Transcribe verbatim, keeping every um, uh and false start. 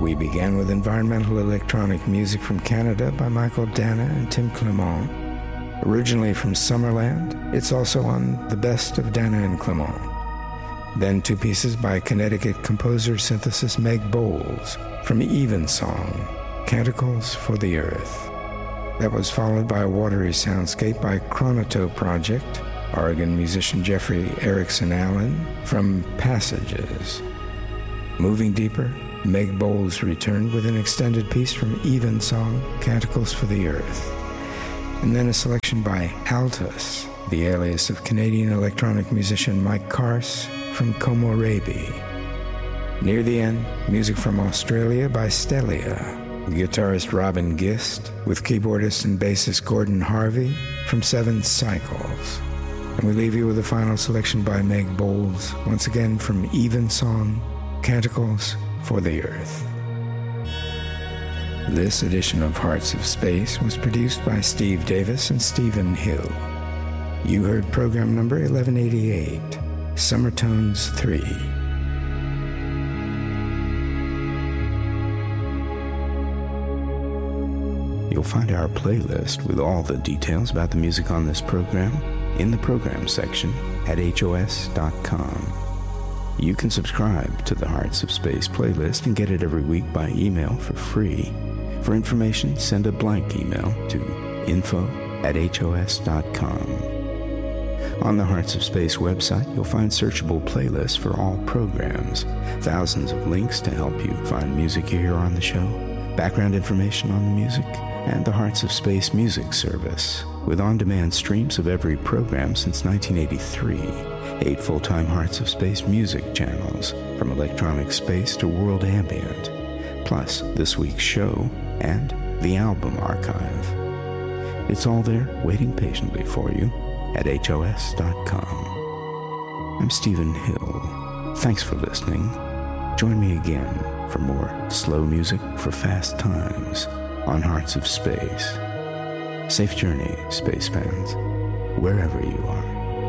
We began with environmental electronic music from Canada by Michael Dana and Tim Clement. Originally from Summerland, it's also on the best of Dana and Clement. Then two pieces by Connecticut composer-synthesist Meg Bowles from Evensong, Canticles for the Earth. That was followed by a watery soundscape by Chronoto Project, Oregon musician Jeffrey Erickson Allen from Passages. Moving deeper, Meg Bowles returned with an extended piece from Evensong, Canticles for the Earth. And then a selection by Altus, the alias of Canadian electronic musician Mike Carse from Komorebi. Near the end, music from Australia by Stelia, guitarist Robin Gist with keyboardist and bassist Gordon Harvey from Seven Cycles. And we leave you with a final selection by Meg Bowles, once again from Evensong, Canticles for the Earth. This edition of Hearts of Space was produced by Steve Davis and Stephen Hill. You heard program number eleven eighty-eight, Summer Tones three. You'll find our playlist with all the details about the music on this program in the program section at H O S dot com. You can subscribe to the Hearts of Space playlist and get it every week by email for free. For information, send a blank email to info at H O S dot com. On the Hearts of Space website, you'll find searchable playlists for all programs, thousands of links to help you find music you hear on the show, background information on the music, and the Hearts of Space music service, with on-demand streams of every program since nineteen eighty-three. Eight full-time Hearts of Space music channels, from electronic space to world ambient, plus this week's show and the album archive. It's all there waiting patiently for you at H O S dot com. I'm Stephen Hill. Thanks for listening. Join me again for more slow music for fast times on Hearts of Space. Safe journey, space fans, wherever you are.